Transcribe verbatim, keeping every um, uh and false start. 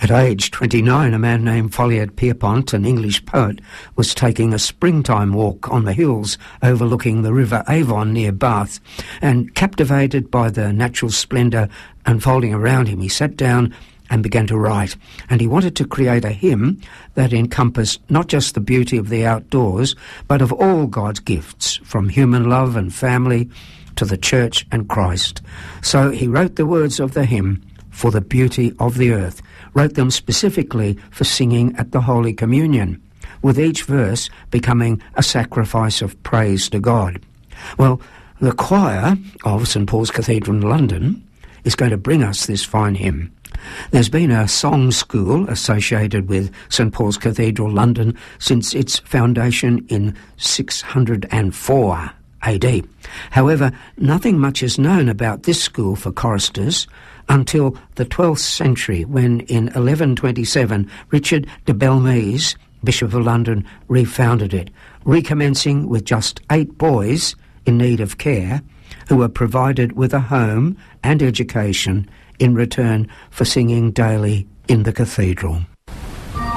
At age twenty-nine, a man named Folliot Pierpont, an English poet, was taking a springtime walk on the hills overlooking the River Avon near Bath, and captivated by the natural splendour unfolding around him, he sat down and began to write. And he wanted to create a hymn that encompassed not just the beauty of the outdoors, but of all God's gifts, from human love and family to the church and Christ. So he wrote the words of the hymn, For the Beauty of the Earth, wrote them specifically for singing at the Holy Communion, with each verse becoming a sacrifice of praise to God. Well, the choir of St Paul's Cathedral in London is going to bring us this fine hymn. There's been a song school associated with St Paul's Cathedral, London, since its foundation in six hundred four A D. However, nothing much is known about this school for choristers until the twelfth century, when in eleven twenty-seven Richard de Belmise, Bishop of London, refounded it, recommencing with just eight boys in need of care who were provided with a home and education in return for singing daily in the cathedral.